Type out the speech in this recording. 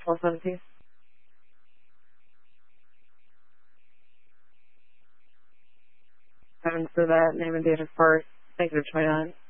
417. Heavens for that name and date of birth. Negative 29.